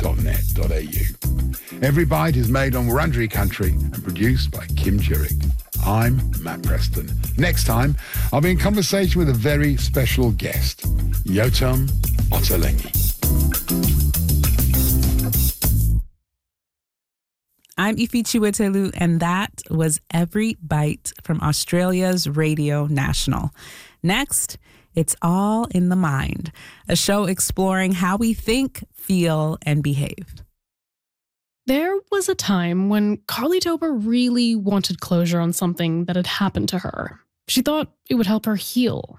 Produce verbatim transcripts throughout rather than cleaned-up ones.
dot net dot a u. Every Bite is made on Wurundjeri country and produced by Kim Jurek. I'm Matt Preston. Next time, I'll be in conversation with a very special guest, Yotam Ottolenghi. I'm Ifi Chiwetelu, and that was Every Bite from Australia's Radio National. Next, it's All in the Mind, a show exploring how we think, feel, and behave. There was a time when Carly Tober really wanted closure on something that had happened to her. She thought it would help her heal.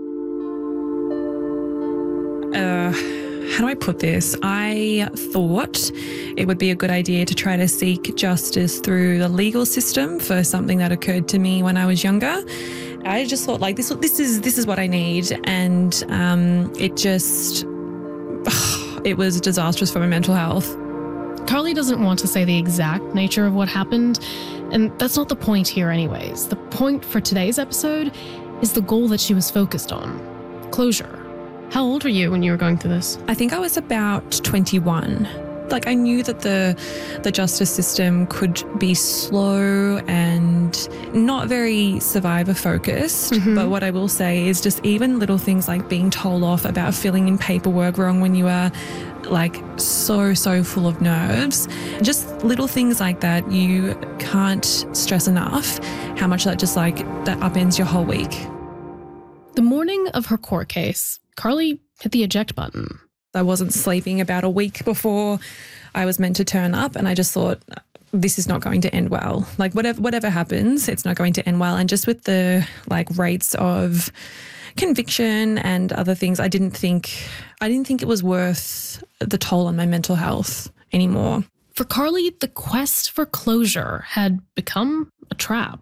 Uh, how do I put this? I thought it would be a good idea to try to seek justice through the legal system for something that occurred to me when I was younger. I just thought, like, this, this is this is what I need, and um, it just ugh, it was disastrous for my mental health. Carly doesn't want to say the exact nature of what happened, and that's not the point here anyways. The point for today's episode is the goal that she was focused on: closure. How old were you when you were going through this? I think I was about twenty-one. Like, I knew that the the justice system could be slow and not very survivor focused. Mm-hmm. But what I will say is just even little things like being told off about filling in paperwork wrong when you are like so, so full of nerves. Just little things like that, you can't stress enough how much that just like that upends your whole week. The morning of her court case, Carly hit the eject button. I wasn't sleeping about a week before I was meant to turn up, and I just thought, this is not going to end well. Like, whatever whatever happens, it's not going to end well. And just with the like rates of conviction and other things, I didn't think I didn't think it was worth the toll on my mental health anymore. For Carly, the quest for closure had become a trap.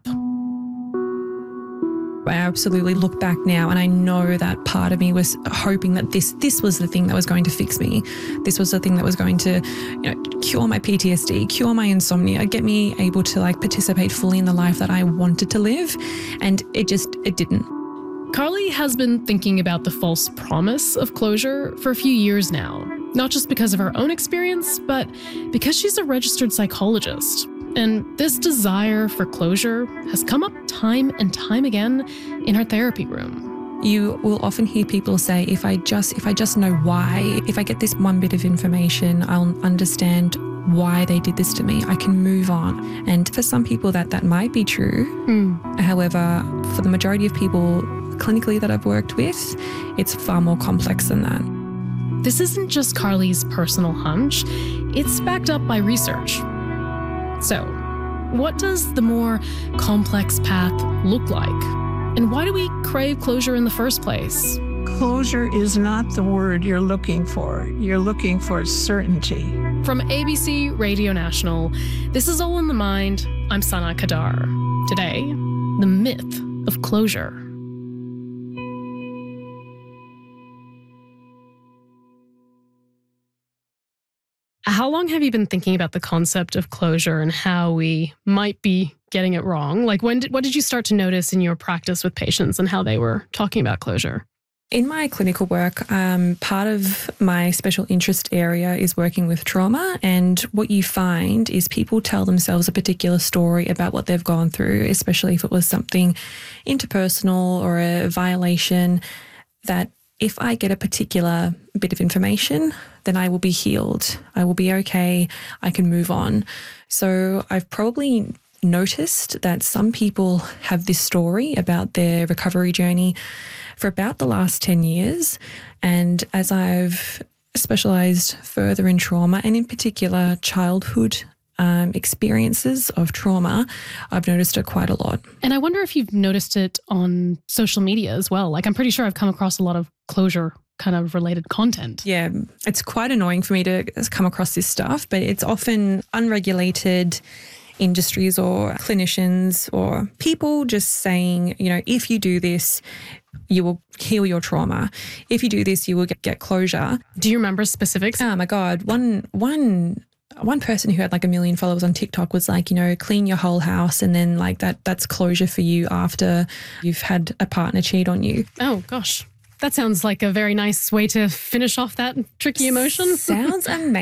I absolutely look back now and I know that part of me was hoping that this this was the thing that was going to fix me. This was the thing that was going to, you know, cure my P T S D, cure my insomnia, get me able to like participate fully in the life that I wanted to live. And it just, it didn't. Carly has been thinking about the false promise of closure for a few years now, not just because of her own experience, but because she's a registered psychologist. And this desire for closure has come up time and time again in her therapy room. You will often hear people say, if I just if I just know why, if I get this one bit of information, I'll understand why they did this to me. I can move on. And for some people that that might be true. Mm. However, for the majority of people clinically that I've worked with, it's far more complex than that. This isn't just Carly's personal hunch. It's backed up by research. So, what does the more complex path look like? And why do we crave closure in the first place? Closure is not the word you're looking for. You're looking for certainty. From A B C Radio National, this is All in the Mind. I'm Sana Kadar. Today, the myth of closure. How long have you been thinking about the concept of closure and how we might be getting it wrong? Like, when did, what did you start to notice in your practice with patients and how they were talking about closure? In my clinical work, um, part of my special interest area is working with trauma. And what you find is people tell themselves a particular story about what they've gone through, especially if it was something interpersonal or a violation, that if I get a particular bit of information, then I will be healed. I will be okay. I can move on. So I've probably noticed that some people have this story about their recovery journey for about the last ten years. And as I've specialised further in trauma and in particular childhood Um, experiences of trauma, I've noticed it quite a lot. And I wonder if you've noticed it on social media as well. Like, I'm pretty sure I've come across a lot of closure kind of related content. Yeah, it's quite annoying for me to come across this stuff, but it's often unregulated industries or clinicians or people just saying, you know, if you do this, you will heal your trauma. If you do this, you will get, get closure. Do you remember specifics? Oh my God. One, one, One person who had like a million followers on TikTok was like, you know, clean your whole house and then like that that's closure for you after you've had a partner cheat on you. Oh, gosh. That sounds like a very nice way to finish off that tricky emotion. Sounds amazing.